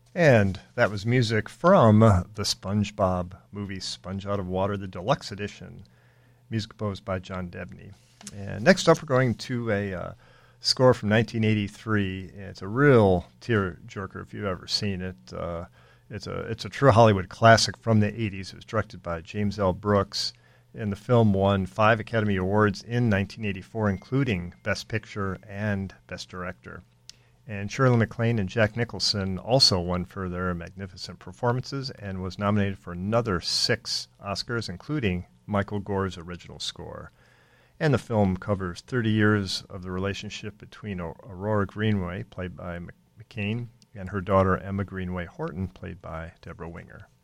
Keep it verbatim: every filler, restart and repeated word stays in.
And that was music from the SpongeBob movie Sponge Out of Water, the deluxe edition, music composed by John Debney. And next up, we're going to a uh, score from nineteen eighty-three. It's a real tear-jerker if you've ever seen it. Uh, it's a it's a true Hollywood classic from the eighties. It was directed by James L. Brooks, and the film won five Academy Awards in nineteen eighty-four, including Best Picture and Best Director. And Shirley MacLaine and Jack Nicholson also won for their magnificent performances and was nominated for another six Oscars, including Michael Gore's original score. And the film covers thirty years of the relationship between Aurora Greenway, played by McCain, and her daughter Emma Greenway Horton, played by Deborah Winger.